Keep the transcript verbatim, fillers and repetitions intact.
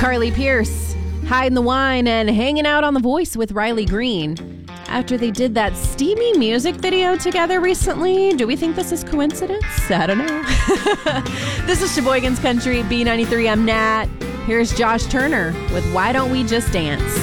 Carly Pierce hiding the wine and hanging out on The Voice with Riley Green. After they did that steamy music video together recently, do we think this is coincidence? I don't know. This is Sheboygan's Country, B ninety-three. I'm Nat. Here's Josh Turner with Why Don't We Just Dance?